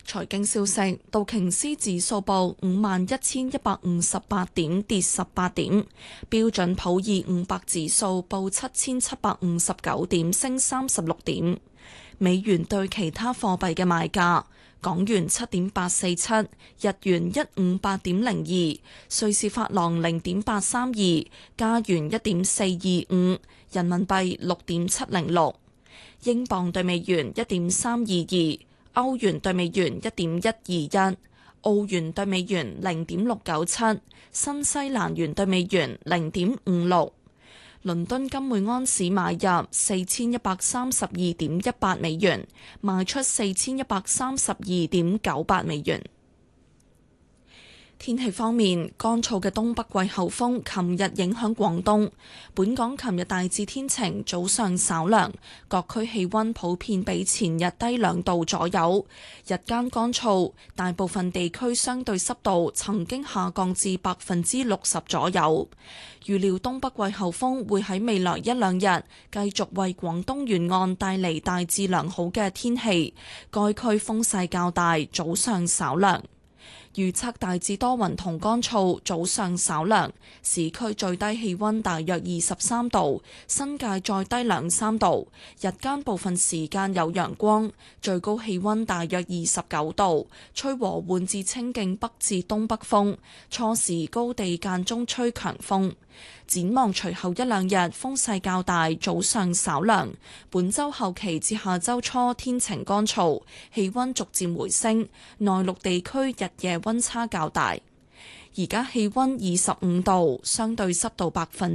財經消息，道瓊斯指數報51,158點，跌18點；標準普爾500指數報7,759點，升36點。美元對其他貨幣嘅賣價：港元7.847，日元158.02，瑞士法郎0.832，加元1.425，人民幣6.706，英鎊對美元1.322。歐元對美元1.121，澳元對美元0.697，新西蘭元對美元0.56。倫敦金每安士買入4132.18美元，賣出4132.98美元。天氣方面，乾燥嘅東北季候風琴日影響廣東，本港琴日大致天晴，早上稍涼，各區氣溫普遍比前日低2度左右，日間乾燥，大部分地區相對濕度曾經下降至60%左右。預料東北季候風會喺未來1-2日繼續為廣東沿岸帶嚟大致良好嘅天氣，該區風勢較大，早上稍涼。預測大致多雲同乾燥，早上稍涼，市區最低氣溫大約23度，新界再低2-3度。日間部分時間有陽光，最高氣溫大約29度，吹和緩至清勁北至東北風，初時高地間中吹強風。展望隨後1-2日風勢較大，早上稍涼。本週後期至下週初天晴乾燥，氣溫逐漸回升，內陸地區日夜溫差較大。而家氣溫25度，相對濕度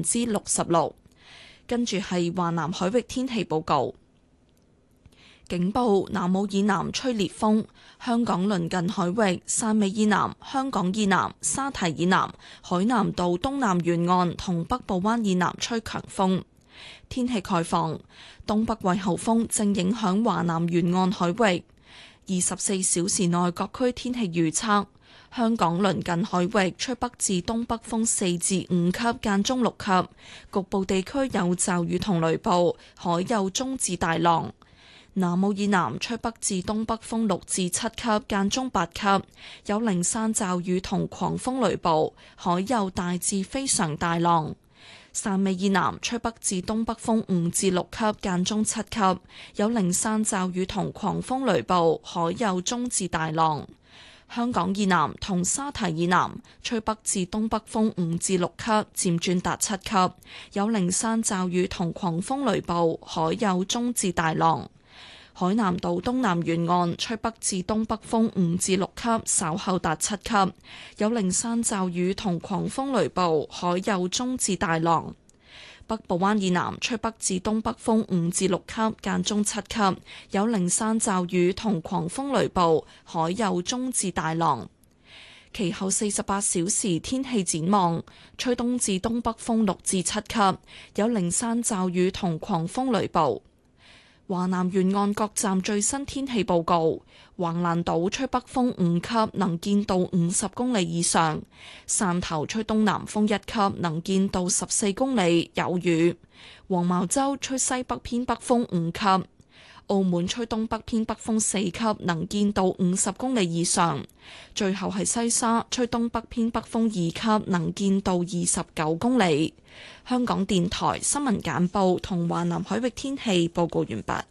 66%。跟住係華南海域天氣報告。警報：南澳以南吹烈風，香港鄰近海域、汕尾以南、香港以南、沙堤以南、海南島東南沿岸同北部灣以南吹強風。天氣概況：東北季候風正影響華南沿岸海域。24小時內各區天氣預測：香港鄰近海域吹北至東北風4至5級，間中6級，局部地區有驟雨同雷暴，海有中至大浪。南澳以南吹北至東北風6至7級，間中8級，有零散驟雨同狂風雷暴，海有大至非常大浪。汕尾以南吹北至東北風5至6級，間中7級，有零散驟雨同狂風雷暴，海有中至大浪。香港以南同沙堤以南吹北至東北風5至6級，漸轉達7級，有零散驟雨同狂風雷暴，海有中至大浪。海南島東南沿岸吹北至東北風5至6級，稍後達7級，有零散驟雨同狂風雷暴，海有中至大浪。北部灣以南吹北至東北風5至6級，間中7級，有零散驟雨同狂風雷暴，海有中至大浪。其後48小時天氣展望：吹東至東北風6至7級，有零散驟雨同狂風雷暴。華南沿岸各站最新天氣報告：橫瀾島吹北風5級，能見度50公里以上；汕頭吹東南風1級，能見度14公里，有雨；黃茅洲吹西北偏北風5級；澳門吹東北偏北風4級，能見度50公里以上；最後係西沙吹東北偏北風2級，能見度29公里。香港電台新聞簡報同華南海域天氣報告完畢。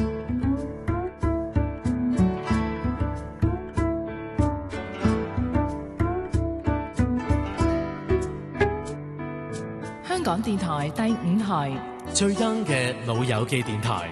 香港電台第5台最 young 嘅老友記電台。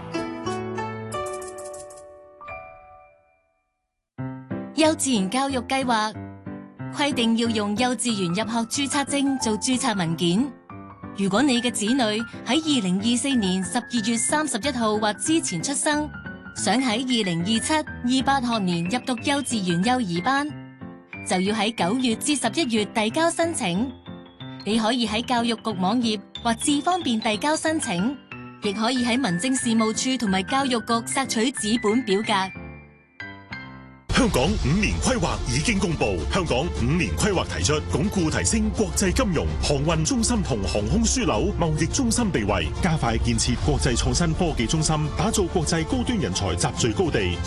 幼稚園教育計劃規定要用幼稚園入學註冊證做註冊文件。如果你嘅子女喺2024年12月31號或之前出生，想喺2027-28學年入讀幼稚園幼兒班，就要喺9月至11月遞交申請。你可以喺教育局網頁或智方便遞交申請，亦可以喺民政事務處同埋教育局索取紙本表格。 香港5年規劃已經公布，香港5年規劃提出鞏固提升國際金融、航運中心同航空樞紐貿易中心地位，加快建設國際創新科技中心，打造國際高端人才集聚高地。